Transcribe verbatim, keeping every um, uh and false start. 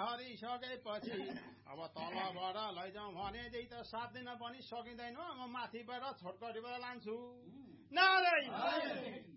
झरिसकेपछि अब तलबाट लैजाउँ भने त सात दिन पनि सकिँदैन म माथिबाट छोटकरीबाट लान्छु नारायण